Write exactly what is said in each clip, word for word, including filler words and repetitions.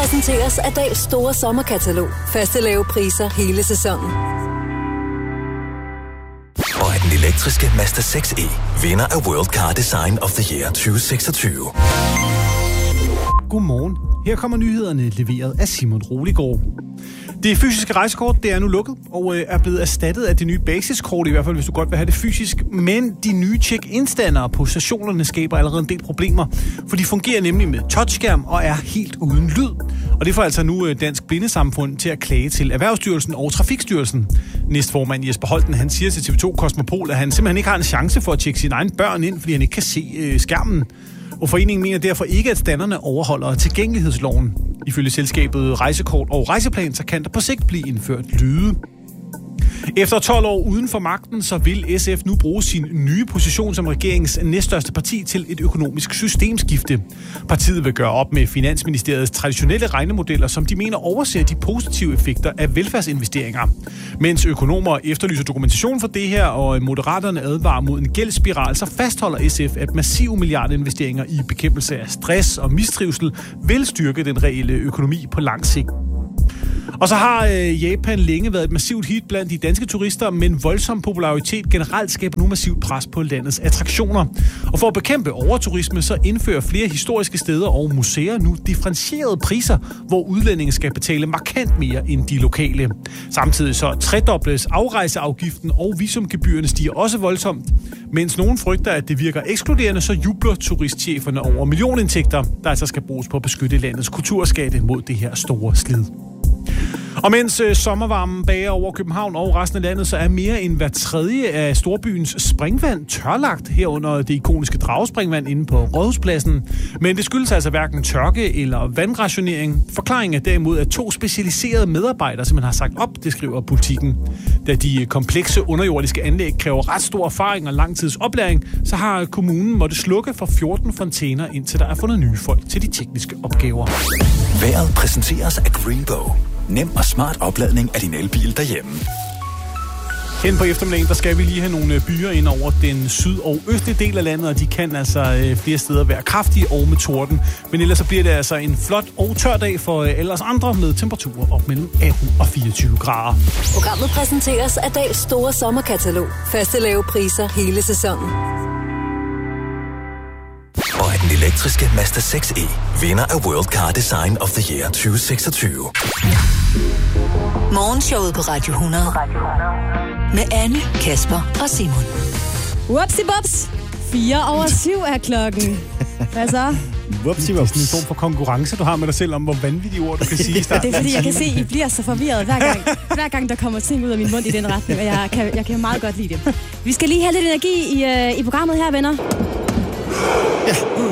præsenteres af Dahls store sommerkatalog. Faste lave priser hele sæsonen. Og af den elektriske Mazda seks E, vinder af World Car Design of the Year tyve seksogtyve. Godmorgen. Her kommer nyhederne leveret af Simon Roligård. Det fysiske rejsekort, det er nu lukket og øh, er blevet erstattet af det nye basiskort, i hvert fald hvis du godt vil have det fysisk. Men de nye check-in-standere på stationerne skaber allerede en del problemer, for de fungerer nemlig med touchskærm og er helt uden lyd. Og det får altså nu øh, Dansk Blindesamfund til at klage til Erhvervsstyrelsen og Trafikstyrelsen. Næstformand Jesper Holten, han siger til T V to Kosmopol, at han simpelthen ikke har en chance for at tjekke sine egne børn ind, fordi han ikke kan se øh, skærmen. Og foreningen mener derfor ikke, at standerne overholder tilgængelighedsloven. Ifølge selskabet Rejsekort og Rejseplan, så kan der på sigt blive indført lyde. Efter tolv år uden for magten, så vil S F nu bruge sin nye position som regeringens næststørste parti til et økonomisk systemskifte. Partiet vil gøre op med Finansministeriets traditionelle regnemodeller, som de mener overser de positive effekter af velfærdsinvesteringer. Mens økonomer efterlyser dokumentation for det her, og Moderaterne advarer mod en gældsspiral, så fastholder S F, at massive milliardinvesteringer i bekæmpelse af stress og mistrivsel vil styrke den reelle økonomi på lang sigt. Og så har øh, Japan længe været et massivt hit blandt de danske turister, men voldsom popularitet generelt skaber nu massivt pres på landets attraktioner. Og for at bekæmpe overturisme, så indfører flere historiske steder og museer nu differentierede priser, hvor udlændinge skal betale markant mere end de lokale. Samtidig så tredobles afrejseafgiften, og visumgebyrerne stiger også voldsomt. Mens nogen frygter, at det virker ekskluderende, så jubler turistcheferne over millionindtægter, der altså skal bruges på at beskytte landets kulturskatte mod det her store slid. Og mens øh, sommervarmen bager over København og resten af landet, så er mere end hver tredje af storbyens springvand tørlagt herunder det ikoniske dragespringvand inde på Rådhuspladsen. Men det skyldes altså hverken tørke eller vandrationering. Forklaringen er derimod, at to specialiserede medarbejdere simpelthen har sagt op, det skriver Politikken. Da de komplekse underjordiske anlæg kræver ret stor erfaring og lang tids oplæring, så har kommunen måttet slukke for fjorten fontæner, indtil der er fundet nye folk til de tekniske opgaver. Vejret præsenteres af Greenbow. Nem og smart opladning af din elbil derhjemme. Hen på eftermiddagen, der skal vi lige have nogle byer ind over den syd- og østlige del af landet, og de kan altså flere steder være kraftige og med torden. Men ellers så bliver det altså en flot og tør dag for alle os andre med temperaturer op mellem atten og fireogtyve grader. Programmet præsenteres af Dahls store sommerkatalog. Faste lave priser hele sæsonen. Og af den elektriske Mazda seks E, vinder af World Car Design of the Year tyve seksogtyve. Morgenshowet på Radio hundrede. Med Anne, Kasper og Simon. Whoopsie bops. Fire over syv er klokken. Hvad så? Whoopsie bops. Det er sådan en form for konkurrence, du har med dig selv om, hvor vanvittige ord du kan sige. Det er fordi, jeg kan se, at I bliver så forvirret hver gang. Hver gang, der kommer ting ud af min mund i den retning, og jeg kan, jeg kan meget godt lide det. Vi skal lige have lidt energi i, uh, i programmet her, venner. Ja.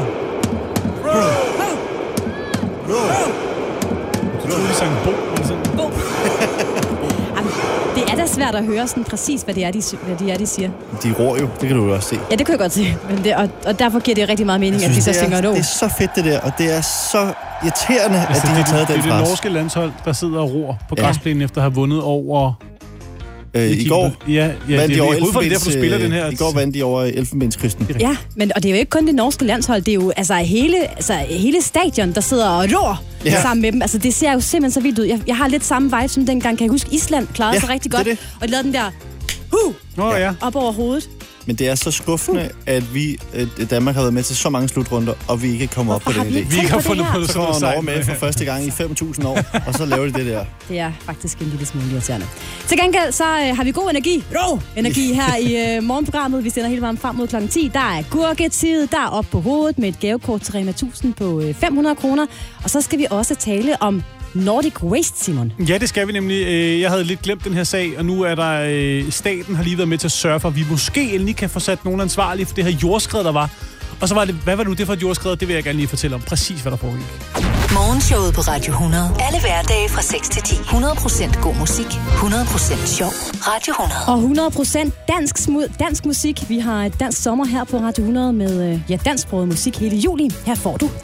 Jeg tror, vi sang bo. Bo. Jamen, det er da svært at høre sådan præcis, hvad det er, de, hvad det er, de siger. De ror jo, det kan du jo også se. Ja, det kan jeg godt se. Men det, og, og derfor giver det rigtig meget mening, synes, at de så synger det. Det er så fedt, det der, og det er så irriterende, altså, at de har taget det, den det fra. Det er det norske landshold, der sidder og ror på græsplænen, ja. Efter at have vundet over... Øh, I går ja, ja, vandt det de over er derfor, du spiller den her. I går vandt de over Elfenbenskysten. Ja, men og det er jo ikke kun det norske landshold, det er jo altså hele, altså, hele stadion, der sidder og rår ja. sammen med dem. Altså det ser jo simpelthen så vildt ud. Jeg, jeg har lidt samme vibe som dengang, kan jeg huske, Island klarede ja, sig rigtig godt. Det. Og de lavede den der huh, oh, ja. op over hovedet. Men det er så skuffende, uh. at vi i Danmark har været med til så mange slutrunder, og vi ikke kommer op på den idé. Vi ikke har fundet på det. Så kommer Norge med for første gang i fem tusind år, og så laver de det der. Det er faktisk en lille smule irriterende. Til gengæld så øh, har vi god energi. Rå energi her i øh, morgenprogrammet. Vi sender hele vejen frem mod klokken ti. Der er gurketid, der er op på hovedet med et gavekort til Rema tusind på øh, fem hundrede kroner. Og så skal vi også tale om Nordic Waste, Simon. Ja, det skal vi nemlig. Jeg havde lidt glemt den her sag, og nu er der staten har lige været med til at sørge for, at vi måske endelig kan få sat nogen ansvarlige for det her jordskred, der var. Og så var det, hvad var nu det for et jordskred? Det vil jeg gerne lige fortælle om præcis, hvad der foregik. Morgenshowet på Radio hundrede. Alle hverdage fra seks til ti. hundrede procent god musik. hundrede procent sjov. Radio hundrede. Og hundrede procent dansk, dansk musik. Vi har et dansk sommer her på Radio hundrede med ja, dansksproget musik hele juli. Her får du